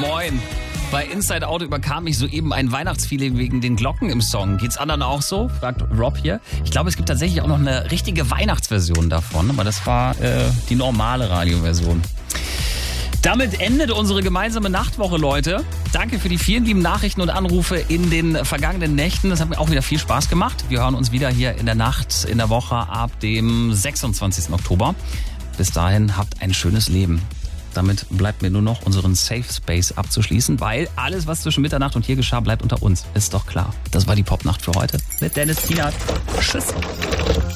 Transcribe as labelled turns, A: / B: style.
A: moin. Bei Inside Out überkam mich soeben ein Weihnachtsfeeling wegen den Glocken im Song. Geht's anderen auch so? Fragt Rob hier. Ich glaube, es gibt tatsächlich auch noch eine richtige Weihnachtsversion davon, aber das war die normale Radioversion. Damit endet unsere gemeinsame Nachtwoche, Leute. Danke für die vielen lieben Nachrichten und Anrufe in den vergangenen Nächten. Das hat mir auch wieder viel Spaß gemacht. Wir hören uns wieder hier in der Nacht, in der Woche ab dem 26. Oktober. Bis dahin, habt ein schönes Leben. Damit bleibt mir nur noch unseren Safe Space abzuschließen, weil alles, was zwischen Mitternacht und hier geschah, bleibt unter uns. Ist doch klar. Das war die Popnacht für heute mit Dennis Kienert. Tschüss.